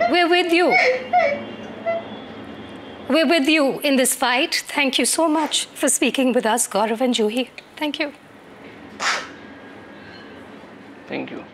We're with you. We're with you in this fight. Thank you so much for speaking with us, Gaurav and Juhi. Thank you. Thank you.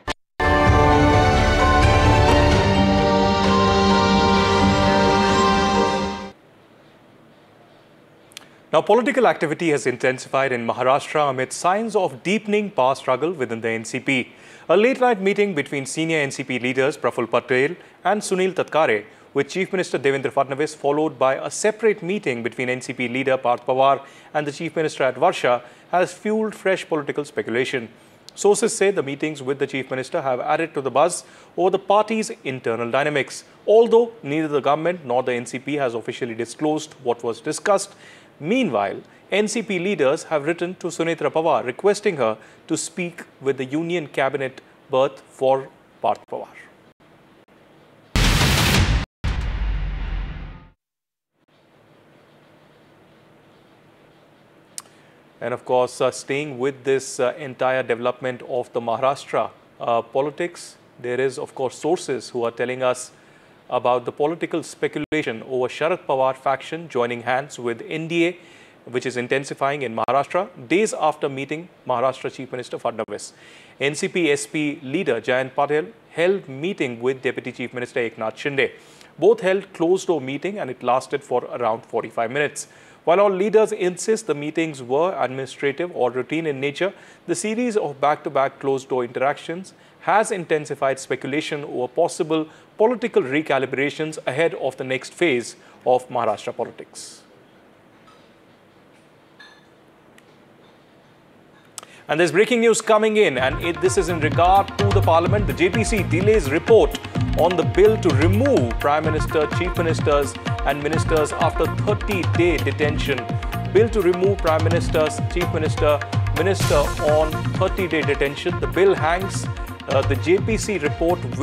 Now, political activity has intensified in Maharashtra amid signs of deepening power struggle within the NCP. A late-night meeting between senior NCP leaders Praful Patel and Sunil Tatkare with Chief Minister Devendra Fadnavis, followed by a separate meeting between NCP leader Parth Pawar and the Chief Minister at Varsha, has fueled fresh political speculation. Sources say the meetings with the Chief Minister have added to the buzz over the party's internal dynamics. Although neither the government nor the NCP has officially disclosed what was discussed, meanwhile, NCP leaders have written to Sunetra Pawar requesting her to speak with the Union Cabinet berth for Parth Pawar. And of course, staying with this entire development of the Maharashtra politics, there is of course sources who are telling us about the political speculation over Sharad Pawar faction joining hands with NDA, which is intensifying in Maharashtra days after meeting Maharashtra Chief Minister Fadnavis. NCP SP leader Jayant Patel held meeting with Deputy Chief Minister Eknath Shinde. Both held closed-door meeting and it lasted for around 45 minutes. While all leaders insist the meetings were administrative or routine in nature, the series of back-to-back closed-door interactions has intensified speculation over possible political recalibrations ahead of the next phase of Maharashtra politics. And there's breaking news coming in, and this is in regard to the Parliament. The JPC delays report on the bill to remove Prime Minister, Chief Ministers and Ministers after 30-day detention. Bill to remove Prime Minister, Chief Minister, Minister on 30-day detention. The bill hangs the JPC report